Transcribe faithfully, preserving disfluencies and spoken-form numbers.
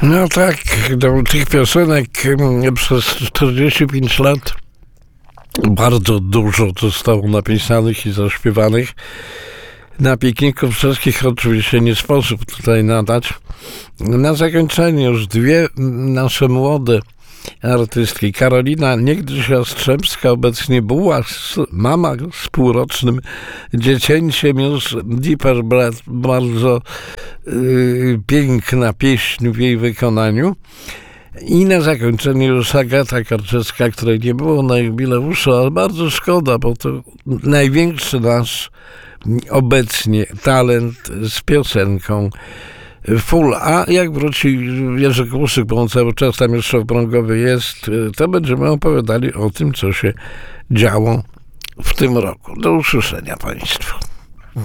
No tak, do tych piosenek mm, przez czterdzieści pięć lat bardzo dużo zostało napisanych i zaśpiewanych. Na pikniku wszystkich oczywiście nie sposób tutaj nadać. Na zakończenie już dwie nasze młode artystki. Karolina niegdyś Jastrzębska, obecnie Buła, mama z półrocznym dziecięciem, już Deeper Breath, bardzo yy, piękna pieśń w jej wykonaniu. I na zakończenie już Agata Karczewska, której nie było na jubileuszu, ale bardzo szkoda, bo to największy nasz obecnie talent z piosenką Full. A jak wróci Jerzy Kłuszyk, bo on cały czas tam jeszcze w Brągowie jest, to będziemy opowiadali o tym, co się działo w tym roku. Do usłyszenia Państwu.